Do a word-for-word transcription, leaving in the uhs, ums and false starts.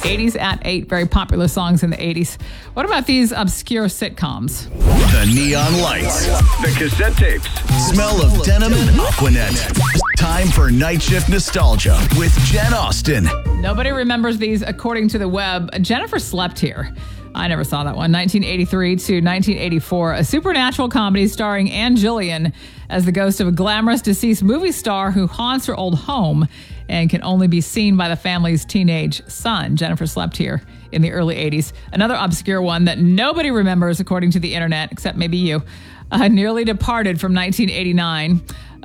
eighties at eight, very popular songs in the eighties. What about these obscure sitcoms? The neon lights, the cassette tapes, smell of denim and Aquanet. Time for Night Shift Nostalgia with Jen Austen. Nobody remembers these according to the web. Jennifer Slept Here. I never saw that one. nineteen eighty-three to nineteen eighty-four, a supernatural comedy starring Ann Jillian as the ghost of a glamorous deceased movie star who haunts her old home and can only be seen by the family's teenage son. Jennifer Slept Here in the early eighties. Another obscure one that nobody remembers according to the internet, except maybe you. Uh, Nearly Departed from nineteen eighty-nine.